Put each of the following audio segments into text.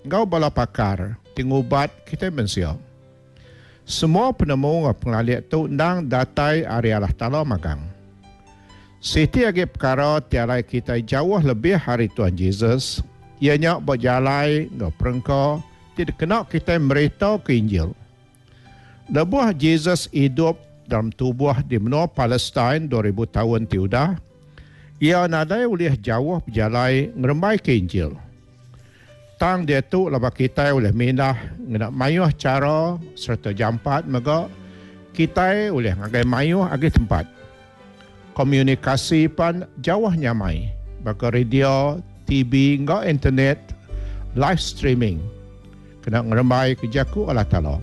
ngau bala pakar, tingubat kita mensia. Semua penemu pengalih tu nang datai ari Allah Ta'ala magang. Siti agi perkara tiarai kita jauh lebih hari Tuhan Yesus, ianya berjalai ngau perengkau, tidak kena kita merita ke Injil. Lebuh Yesus hidup dalam tubuh di benua Palestin 2000 tahun tiudah, ia nadai oleh jauh berjalai ngeremai ke Injil. Tang dia tu laba kita oleh minah nak mayuh cara serta jampat maka kita oleh ngagai mayuh agi tempat. Komunikasi pan jauh nyamai. Baka radio, TV, ngau internet, live streaming. Kena ngeremai kejaku Allah Ta'ala.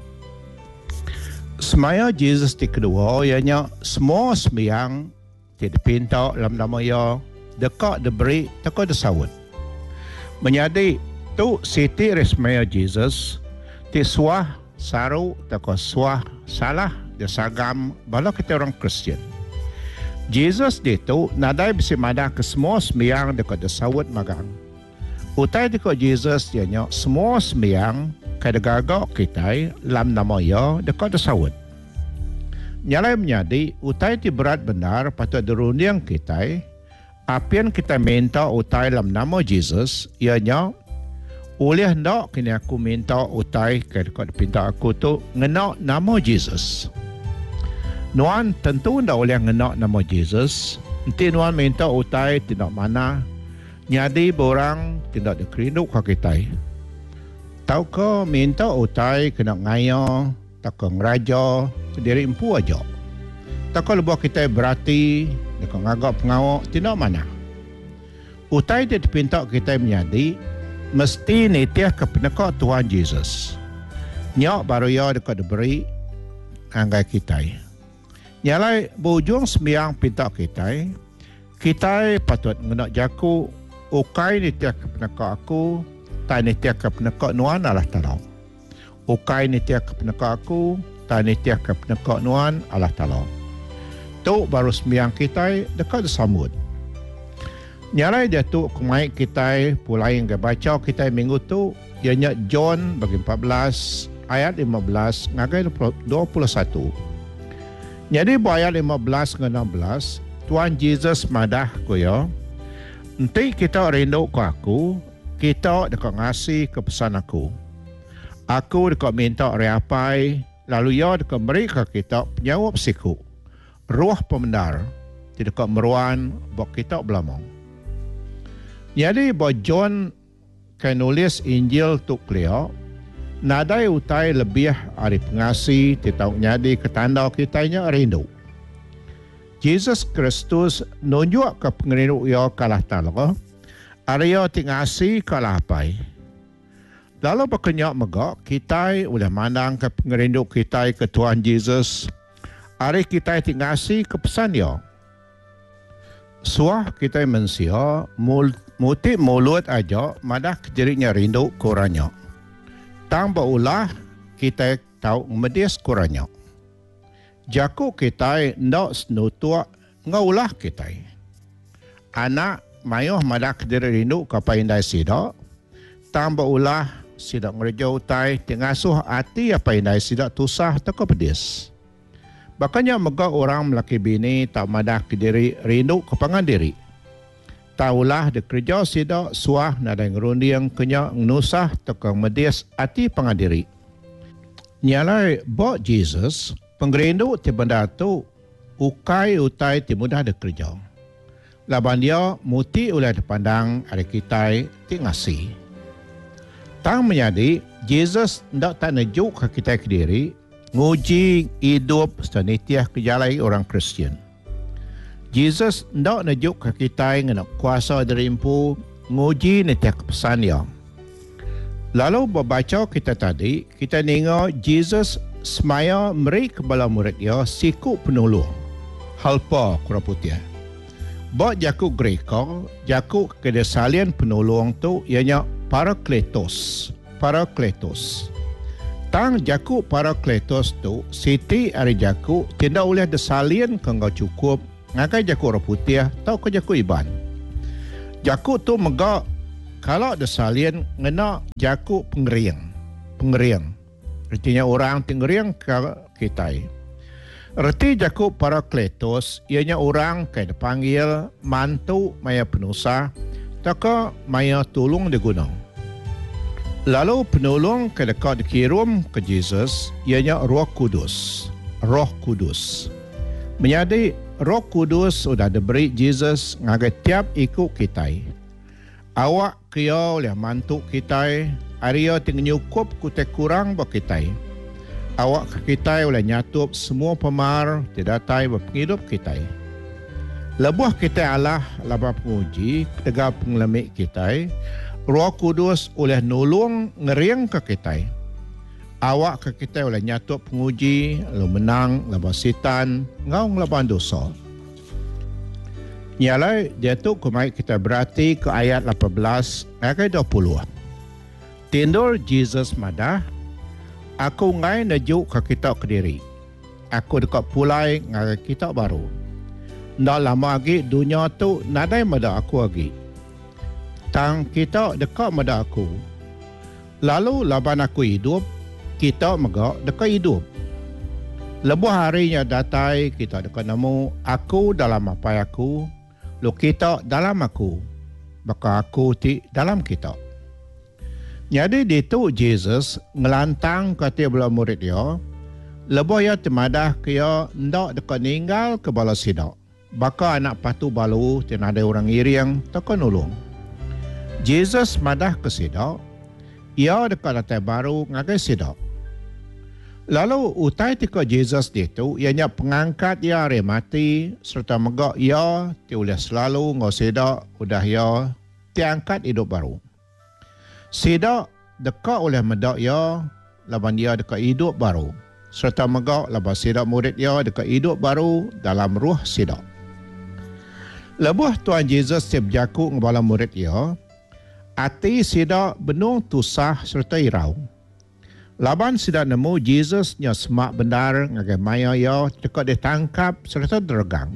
Semaya Jesus di kedua, ianya semua sembiang tidak pinta dalam nama ia dekat diberi, dekat disawut. Menyadi tu siti resmaya Jesus ti suah saru tako suah salah dia sagam bala kita orang Kristian. Jesus dia tu nadai bisi madah ke semua sembiang dekat disawut magang. Utai dekat Jesus dia nyak semua sembiang kada gagak kita dalam nama ia dekat disawut. Nyalai menyadi utai ti berat benar patut dirunding kita. Apa yang kita minta utai dalam nama Jesus, ianya oleh hendak kini aku minta utai dekat pinta aku tu ngenak nama Jesus. Nuan tentu ndak oleh ngenak nama Jesus. Nanti nuan minta utai tidak mana. Nyadi borang tidak dikerinuk ke kita. Tahu ke minta utai kena ngaya, tak ke ngeraja, ke diri empu aja. Tak ke lebuh kita berarti dekat ngagak pengawak tidak mana. Utai dia dipinta kita menyadi mesti nitiah ke penekak Tuhan Yesus. Nyak baru ya dekat diberi anggai kita. Nyalai berujung sembiang pinta kita, kita patut ngenak jaku ukai nitiah ke penekak aku, tak nitiah ke penekak nuan Allah Ta'ala. Ukai nitiah ke penekak aku, tak nitiah ke penekak nuan Allah Ta'ala. Tu baru sembiang kita dekat disambut. Nyalai dia tu kemai kita pulai yang baca kita minggu tu ianya John bagi 14 ayat 15 ngagai 21. Jadi ayat 15 ke 16 Tuhan Yesus madah ko ya. Nanti kita rindu ke aku, kita dekat ngasih ke pesan aku. Aku dekat minta reapai, lalu ya dekat beri ke kita penyawab siku. Ruh pemendar tidak meruan buat kita belamang. Jadi buat John kan nulis Injil tu clear, nadai utai lebih ari pengasih titau nyadi ketanda kitanya rindu. Jesus Kristus nunjuk ke pengerindu ia kalah talak, Arya tingasi kalah pai. Lalu berkenyak megak kita boleh mandang ke pengerindu kita ke Tuhan Jesus. Hari kita tingasi ke pesan dia. Suah kita mensia muti mulut aja madah kejerinya rindu kurangnya. Tang berulah kita tahu medis kurangnya. Jaku kita ndak senutua ngaulah kita. Anak mayuh madah kejeri rindu kapaindai sida. Tang berulah sida ngerja utai tingasuh hati apa indai sida tusah teka pedis. Bakanya megak orang melaki bini tak madah ke diri rindu kepangan diri. Taulah dekerja sida suah nada ngerunding kenya nusah tekang medis ati pangan diri. Nyalai bok Jesus pengerindu ti benda tu ukai utai ti mudah dekerja. Laban dia muti ulah dipandang ada kita ti ngasih. Tang menyadi Jesus ndak tak nejuk ke kita ke diri nguji hidup senitiah kejalai orang Kristian. Jesus ndak najuk ke kita yang nak kuasa dari empu nguji nitiah kepesan dia. Lalu berbaca kita tadi, kita dengar Jesus semaya meri kebala murid dia siku penolong. Halpa kuraputih. Bak jaku Greka, jaku kedesalian penolong tu ianya Parakletos. Parakletos. Tang jaku Parakletos tu siti ari jaku tidak boleh desalian kanggo cukup ngakai jaku orang putih tau ke jaku iban. Jaku tu megak kalau ada salin ngena jaku pengeriang. Artinya orang tingeriang ke kita. Erti jaku Parakletos ianya orang kaya dipanggil mantu maya penusa taka maya tolong di gunung. Lalu penolong kaya dekat dikirim ke Jesus ianya Roh Kudus. Menjadi Roh Kudus sudah diberi Jesus ngagai tiap ikut kita. Awak kaya oleh mantu kita, Arya tinggal nyukup kutek kurang bagi kita. Awak ke kita oleh nyatup semua pemar tidak tai berpenghidup kita. Lebuh kita Allah labah penguji tegak pengelemik kita. Roh Kudus oleh nolong ngeriang ke kita. Awak ke kita oleh nyatup penguji, lalu menang, labah setan, ngau labah dosa. Nyalai dia tu kumai kita berarti ke ayat 18 ayat 20. Tindur Jesus madah, aku ngai najuk ke kita ke diri. Aku dekat pulai ngai kita baru. Ndak lama lagi dunia tu nadai madah aku lagi. Tang kita dekat madah aku. Lalu laban aku hidup, kita megak dekat hidup. Lebuh harinya datai kita dekat nemu aku dalam apa aku. Lu kita dalam aku, maka aku dalam kita. Jadi itu Jesus ngelantang kata belah murid dia, lebih ya temadah kaya ndak dekat ninggal ke bala sidak. Baka anak patu balu tiada orang iriang takkan nulung. Jesus madah ke sidak, ia dekat latai baru ngagai sidak. Lalu utai tika Jesus itu, ianya pengangkat ia remati serta megak ia tiulah selalu ngosedak udah ia tiangkat hidup baru. Sedak dekat oleh medak ia laban ia dekat hidup baru serta megak laban sedak murid ia dekat hidup baru dalam ruh sedak. Lebuh Tuhan Jesus tiap jaku ngabala murid ia, ati sedak benung tusah serta irau. Laban sidak nemu Jesus nya semak benar ngagai maya ya dekat ditangkap serta dergang.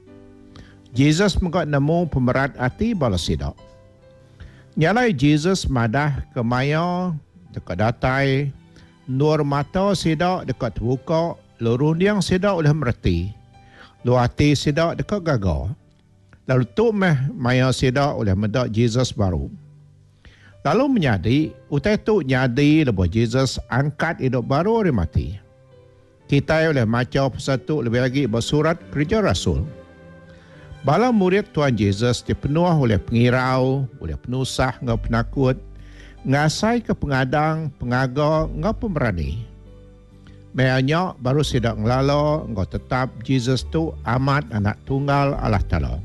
Jesus megak nemu pemerat hati bala sidak. Nyalai Jesus madah ke maya dekat datai, nur mata sidak dekat terbuka, lorun yang sidak oleh mereti. Lu hati sidak dekat gagal. Lalu tu maya sidak oleh medak Jesus baru. Lalu menyadi, utai tu nyadi lepas Jesus angkat hidup baru dari mati. Kita oleh macam satu lebih lagi bersurat kerja Rasul. Bala murid Tuhan Jesus dipenuh oleh pengirau, oleh penusah, ngau penakut, ngasai ke pengadang, pengaga, ngau pemberani. Mereka baru sidak ngelala, ngau tetap Jesus tu amat anak tunggal Allah Ta'ala.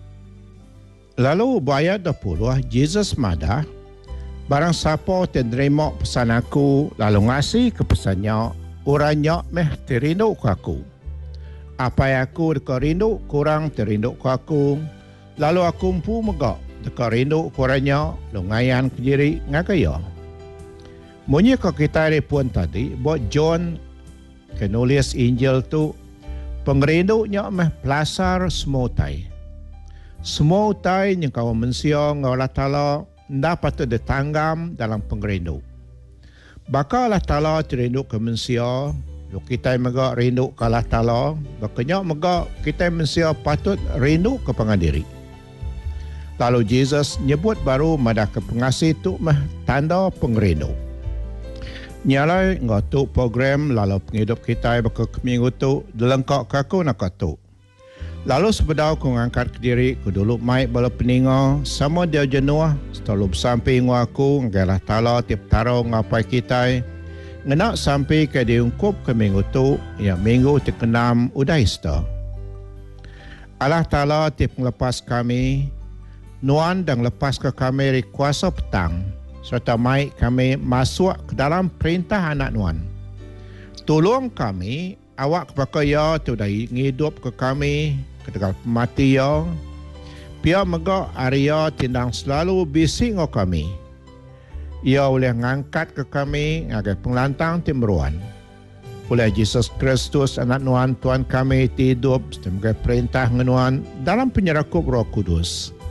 Lalu ayat 20, Jesus madah, barang siapa terima pesan aku lalu ngasih ke pesannya, orangnya terindu ke aku. Apa yang aku dekat rindu, kurang terindu ke aku. Lalu aku pun megak dekat rindu ke orangnya, lalu ngayan ke diri ngakaya. Munyi ke kita pun tadi, buat John penulis Injil tu, pengerindunya pelasar semua utai. Semua utai yang kau manusia ngau Allah Ta'ala dapat ditanggam dalam pengerindu. Baka Allah Ta'ala terindu ke manusia, lu kita megak rindu ke Allah Ta'ala, bakanya megak kita manusia patut rindu ke pengadiri. Lalu Jesus nyebut baru madah ke pengasih tu tanda pengerindu. Nyalai ngatu program lalu penghidup kita baka minggu tu dilengkap kaku nak tu. Lalu sepedau ku ngangkat ke diri, ku dulu maik bala peninga, sama dia jenuh, selalu bersampai dengan aku, ngalah Ta'ala tiap taruh ngapai kita, ngenak sampai ke diungkup ke minggu tu, yang minggu ke-6 udah Easter. Allah Ta'ala tiap ngelepas kami, nuan dan lepas ke kami dari kuasa petang, serta maik kami masuk ke dalam perintah anak nuan. Tolong kami, awak kepada ya tu dah ngidup ke kami ketika mati ya. Pia megak Arya tindang selalu bising ke kami. Ia boleh ngangkat ke kami agar penglantang timruan. Oleh Yesus Kristus anak nuan Tuhan kami hidup sebagai perintah nuan dalam penyerakup Roh Kudus.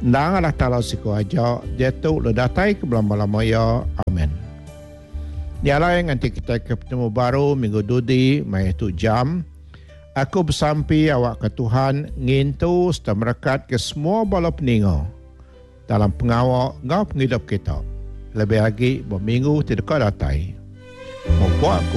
Nang Allah Ta'ala siku aja, dia tu lo datai ke belam-belam ya. Amin. Niala yang nanti kita ketemu baru minggu dudi, mai tu jam. Aku bersampi awak ke Tuhan, ngintu serta merekat ke semua bala peningo dalam pengawal ngau penghidup kita. Lebih lagi, berminggu tidak datai. Membuat aku.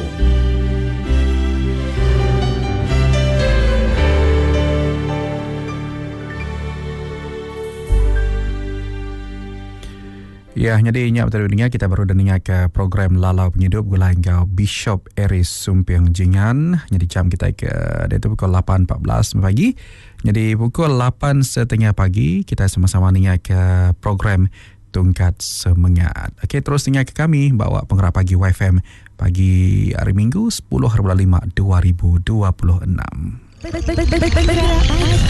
Ya, jadi ingat betul dengar kita baru dengar ke program Lalau Penghidup gula engkau Bishop Eris Sumpiang Jingan. Jadi jam kita ke dia tu pukul 8.14 pagi. Jadi pukul 8.30 pagi kita sama-sama dengar ke program Tungkat Semangat. Okey, terus dengar ke kami bawa pengerak pagi YFM pagi hari Minggu 10/5/2026.